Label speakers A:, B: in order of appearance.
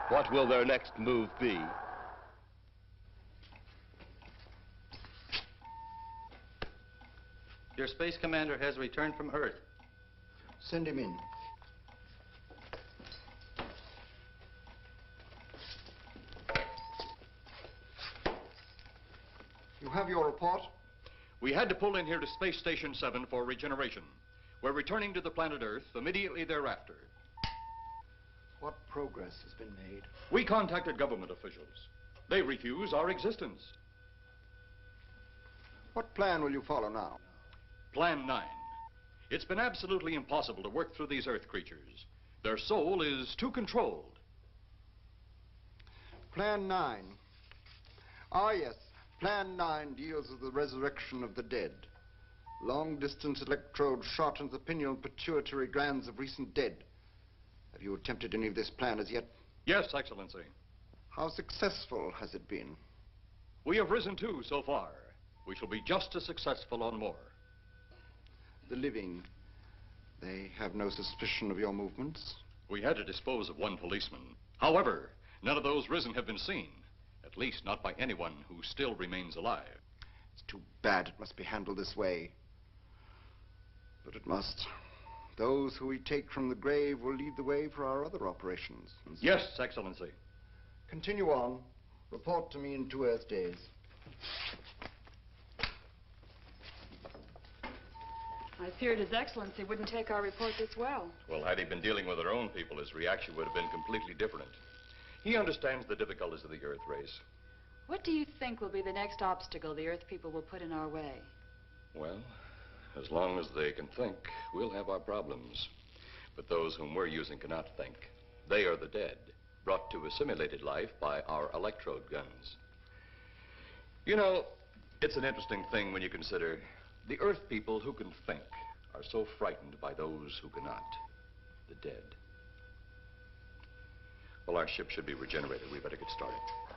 A: What will their next move be?
B: Your space commander has returned from Earth.
C: Send him in. You have your report?
D: We had to pull in here to Space Station 7 for regeneration. We're returning to the planet Earth immediately thereafter.
C: What progress has been made?
D: We contacted government officials. They refuse our existence.
C: What plan will you follow now?
D: Plan 9. It's been absolutely impossible to work through these Earth creatures. Their soul is too controlled.
C: Plan 9. Ah, yes. Plan 9 deals with the resurrection of the dead. Long-distance electrode shot into the pineal pituitary glands of recent dead. Have you attempted any of this plan as yet?
D: Yes, Excellency.
C: How successful has it been?
D: We have risen too so far. We shall be just as successful on more.
C: The living, they have no suspicion of your movements?
D: We had to dispose of one policeman. However, none of those risen have been seen. At least not by anyone who still remains alive.
C: It's too bad it must be handled this way. But it must. Those who we take from the grave will lead the way for our other operations.
D: Yes, Excellency.
C: Continue on. Report to me in 2 Earth days.
E: I feared His Excellency wouldn't take our report this well.
D: Well, had he been dealing with our own people, his reaction would have been completely different. He understands the difficulties of the Earth race.
E: What do you think will be the next obstacle the Earth people will put in our way?
D: Well, as long as they can think, we'll have our problems. But those whom we're using cannot think. They are the dead, brought to a simulated life by our electrode guns. You know, it's an interesting thing when you consider the Earth people who can think are so frightened by those who cannot, the dead. Well, our ship should be regenerated. We better get started.